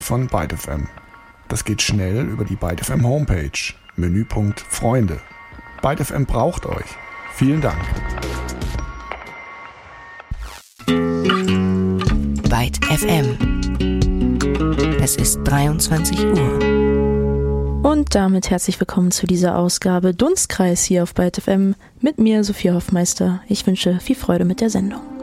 von Byte FM. Das geht schnell über die Byte FM Homepage, Menüpunkt Freunde. Byte FM braucht euch. Vielen Dank. Byte FM. Es ist 23 Uhr. Und damit herzlich willkommen zu dieser Ausgabe Dunstkreis hier auf Byte FM mit mir, Sophia Hoffmeister. Ich wünsche viel Freude mit der Sendung.